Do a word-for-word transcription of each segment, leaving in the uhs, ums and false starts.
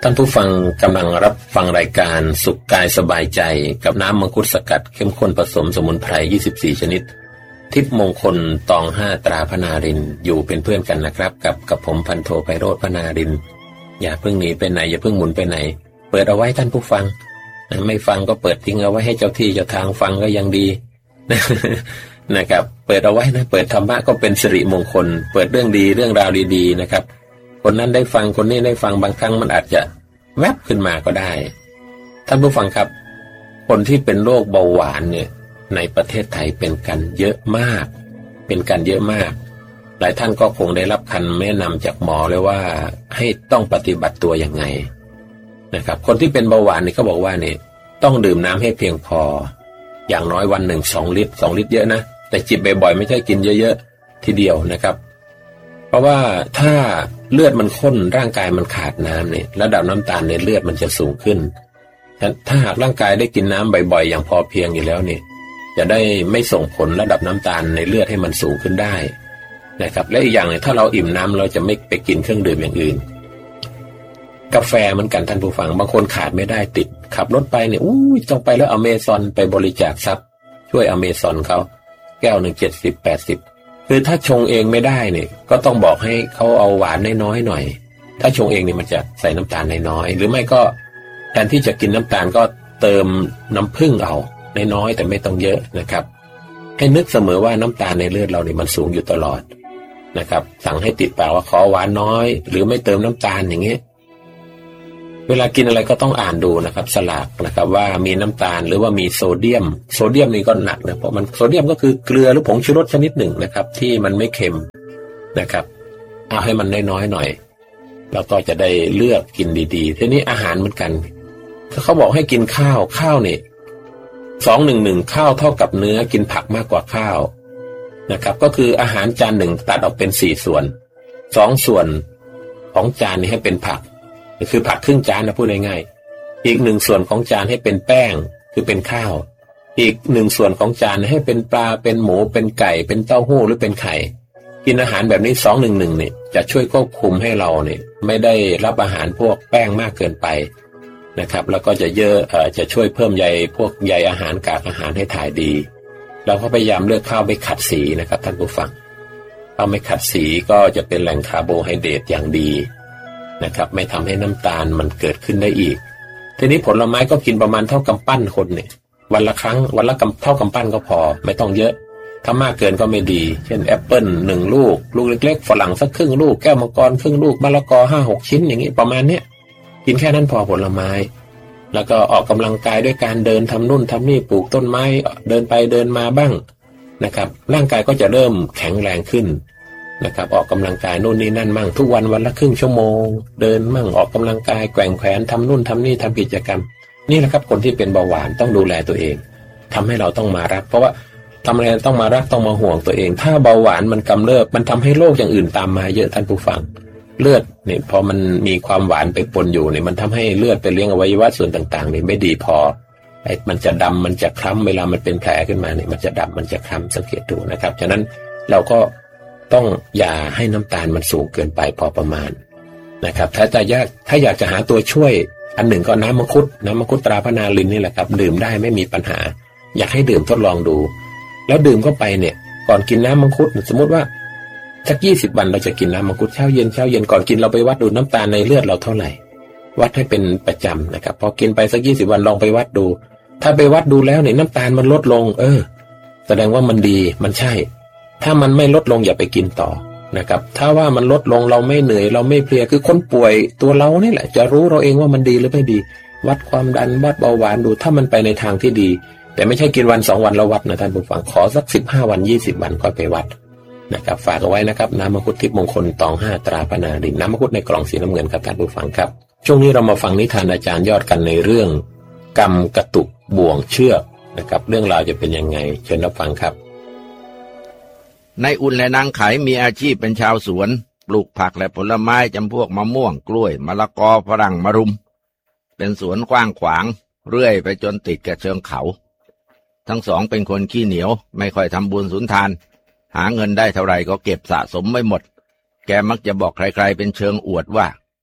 ท่านผู้ฟังกำลังรับฟังรายการสุขกายสบายใจกับน้ำมังคุดสกัดเข้มข้นผสมสมุนไพรยี่สิบสี่ชนิดทิพย์มงคลตองห้าตราพนารินอยู่เป็นเพื่อนกันนะครับกับกับผมพันโทไพโรจน์พนารินอย่าเพิ่งหนีไปไหนอย่าเพิ่งหมุนไปไหนเปิดเอาไว้ท่านผู้ฟังไม่ฟังก็เปิดทิ้งเอาไว้ให้เจ้าที่เจ้าทางฟังก็ยังดีนะครับเปิดเอาไว้นะเปิดธรรมะก็เป็นสิริมงคลเปิดเรื่องดีเรื่องราวดีๆนะครับคนนั้นได้ฟังคนนี้ได้ฟังบางครั้งมันอาจจะแวบขึ้นมาก็ได้ท่านผู้ฟังครับคนที่เป็นโรคเบาหวานเนี่ยในประเทศไทยเป็นกันเยอะมากเป็นกันเยอะมากหลายท่านก็คงได้รับคำแนะนำจากหมอเลยว่าให้ต้องปฏิบัติตัวยังไงนะครับคนที่เป็นเบาหวานนี่เขาบอกว่านี่ต้องดื่มน้ำให้เพียงพออย่างน้อยวันหนึ่งสองลิตรสองลิตรเยอะนะแต่จิบบ่อยๆไม่ใช่กินเยอะๆทีเดียวนะครับเพราะว่าถ้าเลือดมันข้นร่างกายมันขาดน้ำเนี่ยระดับน้ำตาลในเลือดมันจะสูงขึ้นถ้าหากร่างกายได้กินน้ำบ่อยๆอย่างพอเพียงอยู่แล้วเนี่ยจะได้ไม่ส่งผลระดับน้ำตาลในเลือดให้มันสูงขึ้นได้นะครับและอีกอย่างเนี่ยถ้าเราอิ่มน้ำเราจะไม่ไปกินเครื่องดื่มอย่างอื่นกาแฟเหมือนกันท่านผู้ฟังบางคนขาดไม่ได้ติดขับรถไปเนี่ยอู้ยต้องไปแล้วอเมซอนไปบริจาคทรัพย์ช่วยอเมซอนเขาแก้วหนึ่งเจ็ดสิบแปดสิบคือถ้าชงเองไม่ได้เนี่ยก็ต้องบอกให้เขาเอาหวานน้อยๆหน่อยถ้าชงเองเนี่ยมันจะใส่น้ำตาลน้อยๆหรือไม่ก็แทนที่จะกินน้ำตาลก็เติมน้ำผึ้งเอาน้อยๆแต่ไม่ต้องเยอะนะครับให้นึกเสมอว่าน้ำตาลในเลือดเราเนี่ยมันสูงอยู่ตลอดนะครับสั่งให้ติดปากว่าขอหวานน้อยหรือไม่เติมน้ำตาลอย่างเงี้ยเวลากินอะไรก็ต้องอ่านดูนะครับสลากนะครับว่ามีน้ำตาลหรือว่ามีโซเดียมโซเดียมนี่ก็หนักนะเพราะมันโซเดียมก็คือเกลือหรือผงชูรสชนิดหนึ่งนะครับที่มันไม่เค็มนะครับเอาให้มันน้อยๆหน่อยแล้วก็จะได้เลือกกินดีๆทีนี้อาหารเหมือนกันถ้าเขาบอกให้กินข้าวข้าวนี่สองหนึ่งหนึ่งข้าวเท่ากับเนื้อกินผักมากกว่าข้าวนะครับก็คืออาหารจานหนึ่งตัดออกเป็นสี่ส่วนสองส่วนของจานนี้ให้เป็นผักคือผักครึ่งจานนะพูดง่ายๆอีกหนึ่งส่วนของจานให้เป็นแป้งคือเป็นข้าวอีกหนึ่งส่วนของจานให้เป็นปลาเป็นหมูเป็นไก่เป็นเต้าหู้หรือเป็นไข่กินอาหารแบบนี้สองหนึ่งหนึ่งเนี่ยจะช่วยควบคุมให้เราเนี่ยไม่ได้รับอาหารพวกแป้งมากเกินไปนะครับแล้วก็จะเยอะเอ่อจะช่วยเพิ่มใยพวกใยอาหารกากอาหารให้ถ่ายดีเราก็พยายามเลือกข้าวไม่ขัดสีนะครับท่านผู้ฟังข้าวไม่ขัดสีก็จะเป็นแหล่งคาร์โบไฮเดรตอย่างดีนะครับไม่ทำให้น้ำตาลมันเกิดขึ้นได้อีกทีนี้ผลไม้ก็กินประมาณเท่ากำปั้นคนเนี่ยวันละครั้งวันละเท่ากำปั้นก็พอไม่ต้องเยอะถ้ามากเกินก็ไม่ดีเช่นแอปเปิ้ลหนึ่งลูกลูกเล็กๆฝรั่งสักครึ่งลูกแก้วมังกรครึ่งลูกมะละกอห้าหกชิ้นอย่างนี้ประมาณเนี้ยกินแค่นั้นพอผลไม้แล้วก็ออกกำลังกายด้วยการเดินทำนู่นทำนี่ปลูกต้นไม้เดินไปเดินมาบ้างนะครับร่างกายก็จะเริ่มแข็งแรงขึ้นนะครับออกกำลังกายนู่นนี่นั่นมั่งทุกวันวันละครึ่งชั่วโมงเดินมั่งออกกำลังกายแกว่งแขนทำนู่นทำนี่ทำกิจกรรมนี่แหละครับคนที่เป็นเบาหวานต้องดูแลตัวเองทำให้เราต้องมารักเพราะว่าทำอะไรต้องมารักต้องมาห่วงตัวเองถ้าเบาหวานมันกำเริบมันทำให้โรคอย่างอื่นตามมาเยอะท่านผู้ฟังเลือดเนี่ยพอมันมีความหวานไปปนอยู่เนี่ยมันทำให้เลือดไปเลี้ยงอวัยวะส่วนต่างๆนี่ไม่ดีพอไอ้มันจะดำมันจะคล้ำเวลามันเป็นแผลขึ้นมาเนี่ยมันจะดำมันจะคล้ำสังเกตดูนะครับฉะนั้นเราก็ต้องอย่าให้น้ำตาลมันสูงเกินไปพอประมาณนะครับถ้าจะยากถ้าอยากจะหาตัวช่วยอันหนึ่งก็น้ำมังคุดน้ำมังคุดตราพนาลินนี่แหละครับดื่มได้ไม่มีปัญหาอยากให้ดื่มทดลองดูแล้วดื่มเข้าไปเนี่ยก่อนกินน้ำมังคุดสมมติว่าสักยี่สิบวันเราจะกินน้ำมังคุดเช้าเย็นเช้าเย็นก่อนกินเราไปวัดดูน้ำตาลในเลือดเราเท่าไหร่วัดให้เป็นประจำนะครับพอกินไปสักยี่สิบวันลองไปวัดดูถ้าไปวัดดูแล้วเนี่ยน้ำตาลมันลดลงเออแสดงว่ามันดีมันใช่ถ้ามันไม่ลดลงอย่าไปกินต่อนะครับถ้าว่ามันลดลงเราไม่เหนื่อยเราไม่เพลียคือคนป่วยตัวเรานี่แหละจะรู้เราเองว่ามันดีหรือไม่ดีวัดความดันวัดเบาหวานดูถ้ามันไปในทางที่ดีแต่ไม่ใช่กินวันสองวันแล้ววัดนะท่านผู้ฟังขอสักสิบห้าวันยี่สิบวันค่อยไปวัดนะครับฝากเอาไว้นะครับน้ำมังคุดทิพย์มงคลตองห้าตราพนารินน้ำมังคุดในกล่องสีน้ำเงินครับท่านผู้ฟังครับช่วงนี้เรามาฟังนิทานอาจารย์ยอดกันในเรื่องกรรมกระตุกบ่วงเชือกนะครับเรื่องราวจะเป็นยังไงเชิญรับฟังครับนายอุ่นและนางไขมีอาชีพเป็นชาวสวนปลูกผักและผลไม้จำพวกมะม่วงกล้วยมะละกอฝรั่งมะรุมเป็นสวนกว้างขวางเรื่อยไปจนติดกับเชิงเขาทั้งสองเป็นคนขี้เหนียวไม่ค่อยทำบุญสุนทานหาเงินได้เท่าไรก็เก็บสะสมไว้หมดแกมักจะบอกใครๆเป็นเชิงอวดว่า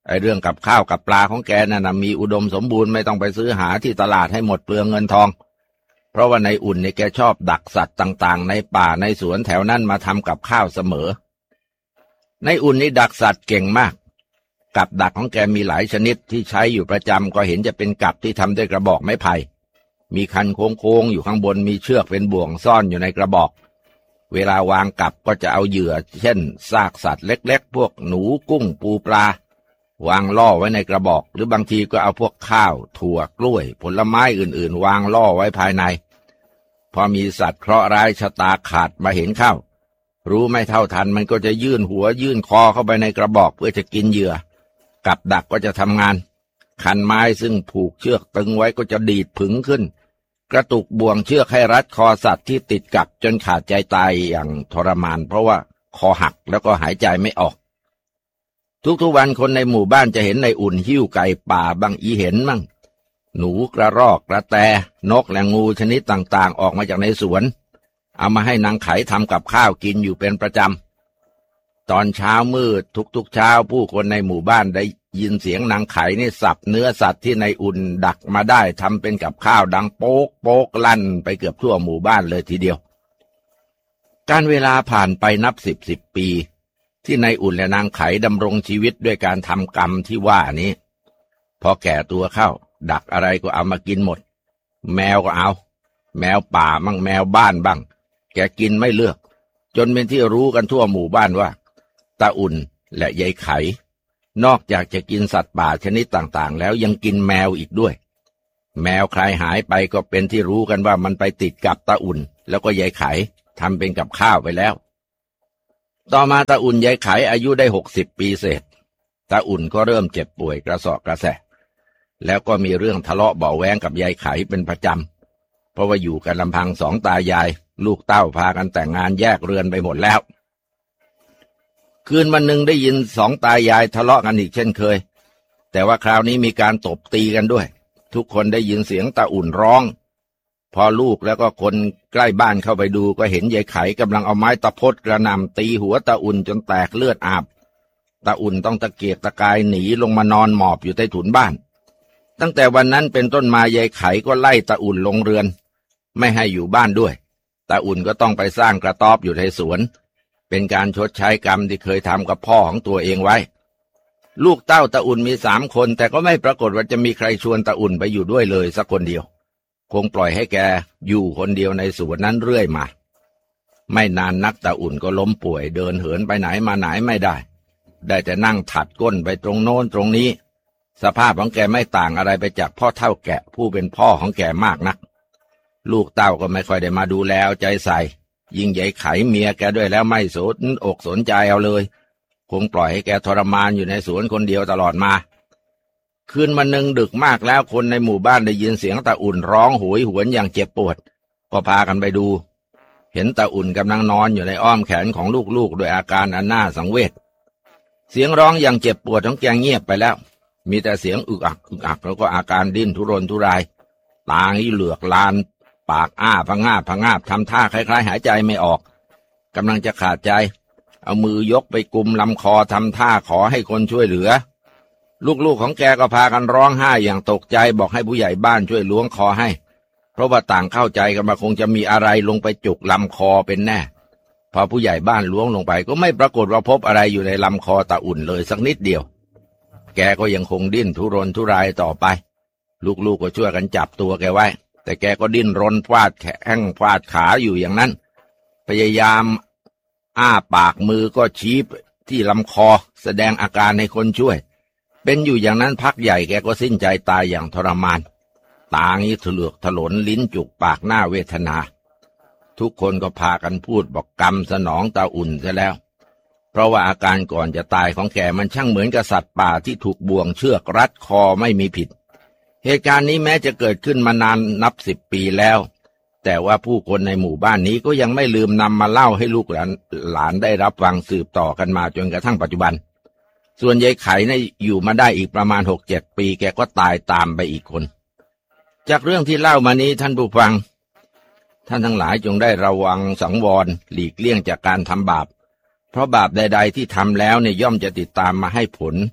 ไอ้เรื่องกับข้าวกับปลาของแกนั่นนะมีอุดมสมบูรณ์ไม่ต้องไปซื้อหาที่ตลาดให้หมดเปลืองเงินทองเพราะว่าในอุ่นเนี่ยแกชอบดักสัตว์ต่างๆในป่าในสวนแถวนั้นมาทำกับข้าวเสมอในอุ่นนี่ดักสัตว์เก่งมากกับดักของแกมีหลายชนิดที่ใช้อยู่ประจำก็เห็นจะเป็นกับที่ทำด้วยกระบอกไม้ไผ่มีคันโค้งๆอยู่ข้างบนมีเชือกเป็นบ่วงซ่อนอยู่ในกระบอกเวลาวางกับก็จะเอาเหยื่อเช่นซากสัตว์เล็กๆพวกหนูกุ้งปูปลาวางล่อไว้ในกระบอกหรือบางทีก็เอาพวกข้าวถั่วกล้วยผลไม้อื่นๆวางล่อไว้ภายในพอมีสัตว์เคราะห์ร้ายชะตาขาดมาเห็นเข้ารู้ไม่เท่าทันมันก็จะยื่นหัวยื่นคอเข้าไปในกระบอกเพื่อจะกินเหยื่อกับดักก็จะทำงานคันไม้ซึ่งผูกเชือกตึงไว้ก็จะดีดผึ่งขึ้นกระตุกบ่วงเชือกให้รัดคอสัตว์ที่ติดกับจนขาดใจตายอย่างทรมานเพราะว่าคอหักแล้วก็หายใจไม่ออกทุกๆวันคนในหมู่บ้านจะเห็นในอุ่นหิ้วไก่ป่าบางอีเห็นมั่งหนูกระรอกกระแตนกและงูชนิดต่างๆออกมาจากในสวนเอามาให้นางไขทำกับข้าวกินอยู่เป็นประจำตอนเช้ามืดทุกๆเช้าผู้คนในหมู่บ้านได้ยินเสียงนางไขนี่สับเนื้อสัตว์ที่ในอุ่นดักมาได้ทำเป็นกับข้าวดังโป๊กโป๊กลั่นไปเกือบทั่วหมู่บ้านเลยทีเดียวการเวลาผ่านไปนับสิบสิบปีที่ในอุ่นและนางไขดำรงชีวิตด้วยการทำกรรมที่ว่านี้พอแก่ตัวเข้าดักอะไรก็เอามากินหมดแมวก็เอาแมวป่ามั่งแมวบ้านบ้างแกกินไม่เลือกจนเป็นที่รู้กันทั่วหมู่บ้านว่าตาอุ่นและยายไขนอกจากจะกินสัตว์ป่าชนิดต่างๆแล้วยังกินแมวอีกด้วยแมวใครหายไปก็เป็นที่รู้กันว่ามันไปติดกับตาอุ่นแล้วก็ยายไขทำเป็นกับข้าวไปแล้วต่อมาตาอุ่นยายไขอายุได้หกสิบปีเศษตาอุ่นก็เริ่มเจ็บป่วยกระสอบกระแสะแล้วก็มีเรื่องทะเลาะเบาะแว้งกับยายไขเป็นประจำเพราะว่าอยู่กันลำพังสองตายายลูกเต้าพากันแต่งงานแยกเรือนไปหมดแล้วคืนวันหนึ่งได้ยินสองตายายทะเลาะกันอีกเช่นเคยแต่ว่าคราวนี้มีการตบตีกันด้วยทุกคนได้ยินเสียงตาอุ่นร้องพอลูกแล้วก็คนใกล้บ้านเข้าไปดูก็เห็นยายไขกำลังเอาไม้ตะพดกระหน่ำตีหัวตาอุ่นจนแตกเลือดอาบตาอุ่นต้องตะเกียกตะกายหนีลงมานอนหมอบอยู่ใต้ถุนบ้านตั้งแต่วันนั้นเป็นต้นมายายไขก็ไล่ตาอุ่นลงเรือนไม่ให้อยู่บ้านด้วยตาอุ่นก็ต้องไปสร้างกระต๊อบอยู่ในสวนเป็นการชดใช้กรรมที่เคยทำกับพ่อของตัวเองไว้ลูกเต้าตาอุ่นมีสามคนแต่ก็ไม่ปรากฏว่าจะมีใครชวนตาอุ่นไปอยู่ด้วยเลยสักคนเดียวคงปล่อยให้แกอยู่คนเดียวในสวนนั้นเรื่อยมาไม่นานนักตาอุ่นก็ล้มป่วยเดินเหินไปไหนมาไหนไม่ได้ได้แต่นั่งถัดก้นไปตรงโน้นตรงนี้สภาพของแกไม่ต่างอะไรไปจากพ่อเฒ่าแก่ผู้เป็นพ่อของแกมากนักลูกเต้าก็ไม่ค่อยได้มาดูแลเอาใจใส่ยิ่งใหญ่ไขเมียแกด้วยแล้วไม่สนอกสนใจเอาเลยคงปล่อยให้แกทรมานอยู่ในสวนคนเดียวตลอดมาคืนวันหนึ่งดึกมากแล้วคนในหมู่บ้านได้ยินเสียงตาอุ่นร้องโหยหวนอย่างเจ็บปวดก็พากันไปดูเห็นตาอุ่นกำลังนอนอยู่ในอ้อมแขนของลูกๆด้วยอาการอันน่าสังเวชเสียงร้องอย่างเจ็บปวดของแกเงียบไปแล้วมีแต่เสียงอึกอักอึกอักแล้วก็อาการดิ้นทุรนทุรายตาที่เหลือกลานปากอ้าพะงาบพะงาบทำท่าคล้ายๆหายใจไม่ออกกำลังจะขาดใจเอามือยกไปกุมลำคอทำท่าขอให้คนช่วยเหลือลูกๆของแกก็พากันร้องไห้อย่างตกใจบอกให้ผู้ใหญ่บ้านช่วยล้วงคอให้เพราะว่าต่างเข้าใจกันมาคงจะมีอะไรลงไปจุกลำคอเป็นแน่พอผู้ใหญ่บ้านล้วงลงไปก็ไม่ปรากฏว่าพบอะไรอยู่ในลำคอตาอุ่นเลยสักนิดเดียวแกก็ยังคงดิ้นทุรนทุรายต่อไปลูกๆก็ช่วยกันจับตัวแกไว้แต่แกก็ดิ้นรนฟาดแข้งฟาดขาอยู่อย่างนั้นพยายามอ้าปากมือก็ชี้ที่ลำคอแสดงอาการให้คนช่วยเป็นอยู่อย่างนั้นพักใหญ่แกก็สิ้นใจตายอย่างทรมานตางี้ถลอกถลนลิ้นจุกปากหน้าเวทนาทุกคนก็พากันพูดบอกกรรมสนองตาอุ่นซะแล้วเพราะว่าอาการก่อนจะตายของแกมันช่างเหมือนกับสัตว์ป่าที่ถูกบ่วงเชือกรัดคอไม่มีผิดเหตุการณ์นี้แม้จะเกิดขึ้นมานานนับสิบปีแล้วแต่ว่าผู้คนในหมู่บ้านนี้ก็ยังไม่ลืมนำมาเล่าให้ลูกหลานหลานได้รับฟังสืบต่อกันมาจนกระทั่งปัจจุบันส่วนยายไขเนี่ยอยู่มาได้อีกประมาณหกเจ็ดปีแกก็ตายตามไปอีกคนจากเรื่องที่เล่ามานี้ท่านผู้ฟังท่านทั้งหลายจงได้ระวังสังวรหลีกเลี่ยงจากการทำบาปเพราะบาปใดๆที่ทำแล้วเนี่ยย่อมจะติดตามมาให้ผล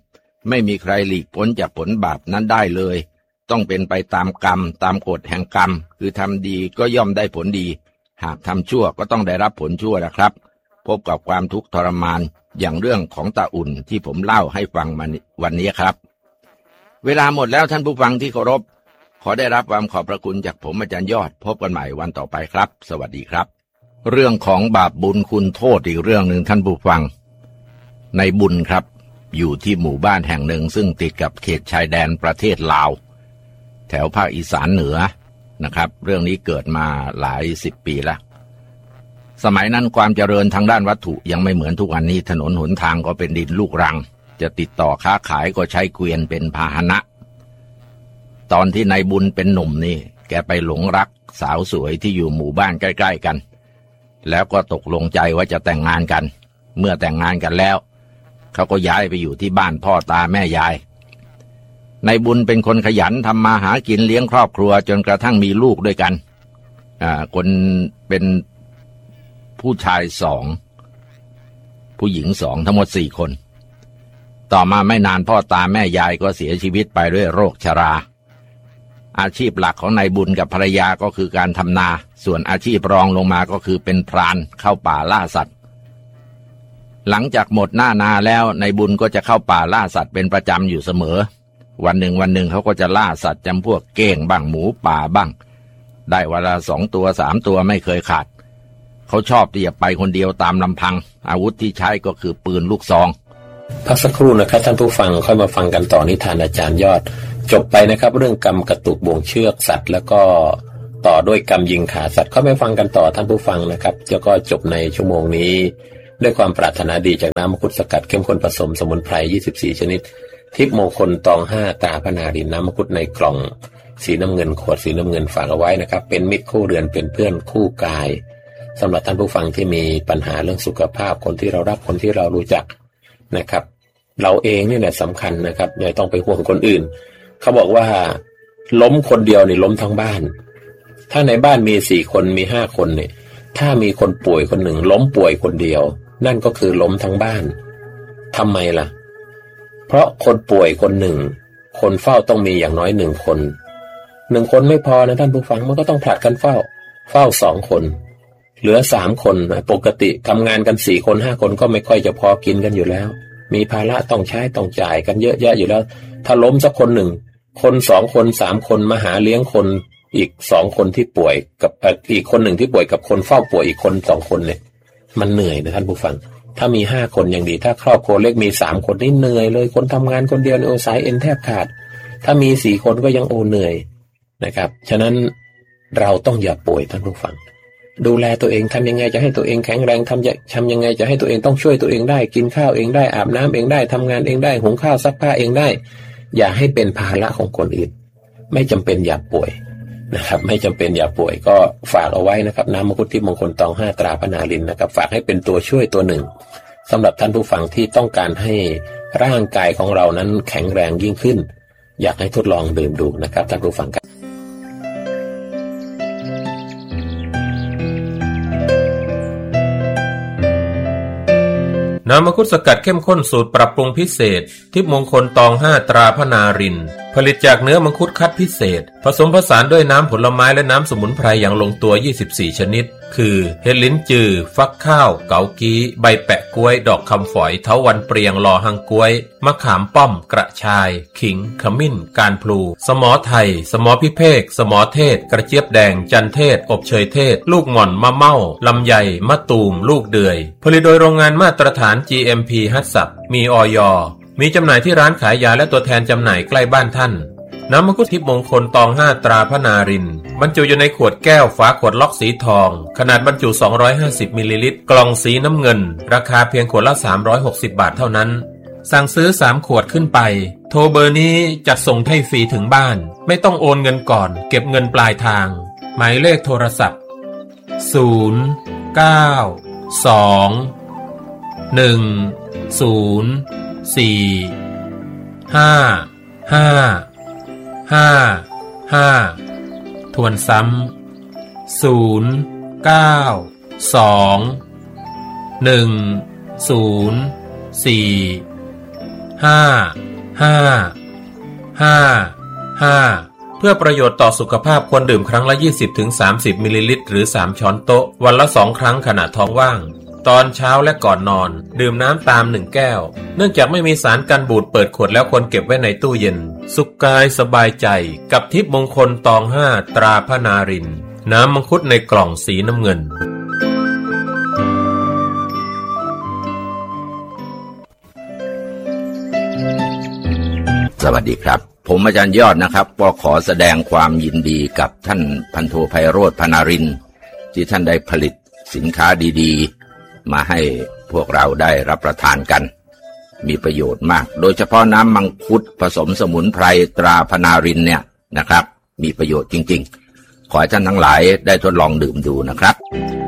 ไม่มีใครหลีกพ้นจากผลบาปนั้นได้เลยต้องเป็นไปตามกรรมตามกฎแห่งกรรมคือทำดีก็ย่อมได้ผลดีหากทำชั่วก็ต้องได้รับผลชั่วนะครับพบกับความทุกข์ทรมานอย่างเรื่องของตาอุ่นที่ผมเล่าให้ฟังมาวันนี้ครับเวลาหมดแล้วท่านผู้ฟังที่เคารพขอได้รับความขอบพระคุณจากผมอาจารย์ยอดพบกันใหม่วันต่อไปครับสวัสดีครับเรื่องของบาปบุญคุณโทษอีกเรื่องหนึ่งท่านผู้ฟังในบุญครับอยู่ที่หมู่บ้านแห่งหนึ่งซึ่งติดกับเขตชายแดนประเทศลาวแถวภาคอีสานเหนือนะครับเรื่องนี้เกิดมาหลายสิบปีแล้วสมัยนั้นความเจริญทางด้านวัตถุยังไม่เหมือนทุกวันนี้ถนนหนทางก็เป็นดินลูกรังจะติดต่อค้าขายก็ใช้เกวียนเป็นพาหนะตอนที่นายบุญเป็นหนุ่มนี่แกไปหลงรักสาวสวยที่อยู่หมู่บ้านใกล้ๆกันแล้วก็ตกลงใจว่าจะแต่งงานกันเมื่อแต่งงานกันแล้วเขาก็ย้ายไปอยู่ที่บ้านพ่อตาแม่ยายนายบุญเป็นคนขยันทำมาหากินเลี้ยงครอบครัวจนกระทั่งมีลูกด้วยกันอ่าคนเป็นผู้ชายสองผู้หญิงสองทั้งหมดสี่คนต่อมาไม่นานพ่อตาแม่ยายก็เสียชีวิตไปด้วยโรคชราอาชีพหลักของนายบุญกับภรรยาก็คือการทำนาส่วนอาชีพรองลงมาก็คือเป็นพรานเข้าป่าล่าสัตว์หลังจากหมดหน้านาแล้วนายบุญก็จะเข้าป่าล่าสัตว์เป็นประจำอยู่เสมอวันหนึ่งวันหนึ่งเขาก็จะล่าสัตว์จำพวกเก้งบ้างหมูป่าบ้างได้วันละสองตัวสามตัวไม่เคยขาดเขาชอบที่จะไปคนเดียวตามลำพังอาวุธที่ใช้ก็คือปืนลูกซองพักสักครู่นะครับท่านผู้ฟังค่อยมาฟังกันต่อนิทานอาจารย์ยอดจบไปนะครับเรื่องกรรมกระตุกบ่วงเชือกสัตว์แล้วก็ต่อด้วยกรรมยิงขาสัตว์ค่อยมาฟังกันต่อท่านผู้ฟังนะครับแล้วก็จบในชั่วโมงนี้ด้วยความปรารถนาดีจากน้ำมังคุดสกัดเข้มข้นผสมสมุนไพรยี่สิบสี่ชนิดทิพย์มงคลตองห้าตราพนารินน้ำมังคุดในกล่องสีน้ำเงินขวดสีน้ำเงินฝากเอาไว้นะครับเป็นมิตรคู่เรือนเป็นเพื่อนคู่กายสำหรับท่านผู้ฟังที่มีปัญหาเรื่องสุขภาพคนที่เรารักคนที่เรารู้จักนะครับเราเองนี่แหละสำคัญนะครับอย่าต้องไปห่วงคนอื่นเขาบอกว่าล้มคนเดียวนี่ล้มทั้งบ้านถ้าในบ้านมีสี่คนมีห้าคนเนี่ยถ้ามีคนป่วยคนหนึ่งล้มป่วยคนเดียวนั่นก็คือล้มทั้งบ้านทำไมล่ะเพราะคนป่วยคนหนึ่งคนเฝ้าต้องมีอย่างน้อยหนึ่งคนหนึ่งคนไม่พอนะท่านผู้ฟังมันก็ต้องผลัดกันเฝ้าเฝ้าสองคนเหลือสามคนปกติทำงานกันสี่คนห้าคนก็ไม่ค่อยจะพอกินกันอยู่แล้วมีภาระต้องใช้ต้องจ่ายกันเยอะแยะอยู่แล้วถ้าล้มสักคนหนึ่งคนสองคนสามคนมาหาเลี้ยงคนอีกสองคนที่ป่วยกับอีกคนหนึ่งที่ป่วยกับคนเฝ้าป่วยอีกคนสองคนเนี่ยมันเหนื่อยนะท่านผู้ฟังถ้ามีห้าคนยังดีถ้าครอบครัวเล็กมีสามคนนี่เหนื่อยเลยคนทำงานคนเดียวเนี่ยโอ้สายเอ็นแทบขาดถ้ามีสี่คนก็ยังโอ้เหนื่อยนะครับฉะนั้นเราต้องอย่าป่วยท่านผู้ฟังดูแลตัวเองทำยังไงจะให้ตัวเองแข็งแรงทำทำยังไงจะให้ตัวเองต้องช่วยตัวเองได้กินข้าวเองได้อาบน้ำเองได้ทำงานเองได้หุงข้าวซักผ้าเองได้อย่าให้เป็นภาระของคนอื่นไม่จำเป็นอย่าป่วยนะครับไม่จำเป็นอย่าป่วยก็ฝากเอาไว้นะครับน้ำมังคุดที่มงคลตองห้าตราพนารินนะครับฝากให้เป็นตัวช่วยตัวหนึ่งสำหรับท่านผู้ฟังที่ต้องการให้ร่างกายของเรานั้นแข็งแรงยิ่งขึ้นอยากให้ทดลองดื่มดูนะครับท่านผู้ฟังครับน้ำมังคุดสกัดเข้มข้นสูตรปรับปรุงพิเศษทิพย์มงคลตองห้าตราพนารินผลิตจากเนื้อมังคุดคัดพิเศษผสมผสานด้วยน้ำผลไม้และน้ำสมุนไพรอย่างลงตัวยี่สิบสี่ชนิดคือเห็ดลิ้นจือฟักข้าวเกากี้ใบแปะกล้วยดอกคำฝอยเถาวัลย์เปรียงลอหังกล้วยมะขามป้อมกระชายขิงขมิ้นการพลูสมอไทยสมอพิเภกสมอเทศกระเจี๊ยบแดงจันเทศอบเชยเทศลูกหม่อนมะเม่าลำไยมะตูมลูกเดือยผลิตโดยโรงงานมาตรฐาน จี เอ็ม พี ฮัตสับมีอย.มีจำหน่ายที่ร้านขายยาและตัวแทนจำหน่ายใกล้บ้านท่านน้ำมังคุดทิพย์มงคลตองห้าตราพนารินบรรจุอยู่ในขวดแก้วฝาขวดล็อกสีทองขนาดบรรจุสองร้อยห้าสิบมิลลิลิตรกล่องสีน้ำเงินราคาเพียงขวดละสามร้อยหกสิบบาทเท่านั้นสั่งซื้อสามขวดขึ้นไปโทรเบอร์นี้จัดส่งให้ฟรีถึงบ้านไม่ต้องโอนเงินก่อนเก็บเงินปลายทางหมายเลขโทรศัพท์ศูนย์ เก้า สอง หนึ่ง ศูนย์ สี่ ห้า ห้าห้า ห้าทวนซ้ำศูนย์ เก้า สอง หนึ่ง ศูนย์ สี่ ห้าห้า ห้า ห้าเพื่อประโยชน์ต่อสุขภาพควรดื่มครั้งละ ยี่สิบถึงสามสิบ มิลลิลิตรหรือสามช้อนโต๊ะวันละสองครั้งขณะท้องว่างตอนเช้าและก่อนนอนดื่มน้ำตามหนึ่งแก้วเนื่องจากไม่มีสารกันบูดเปิดขวดแล้วควรเก็บไว้ในตู้เย็นสุขกายสบายใจกับทิพย์มงคลตองห้าตราพระนารินทร์น้ำมังคุดในกล่องสีน้ำเงินสวัสดีครับผมอาจารย์ยอดนะครับก็ขอแสดงความยินดีกับท่านพันโทไพโรจน์ พนารินทร์ที่ท่านได้ผลิตสินค้าดีๆมาให้พวกเราได้รับประทานกันมีประโยชน์มากโดยเฉพาะน้ำมังคุดผสมสมุนไพรตราพนารินทร์เนี่ยนะครับมีประโยชน์จริงๆขอให้ท่านทั้งหลายได้ทดลองดื่มดูนะครับ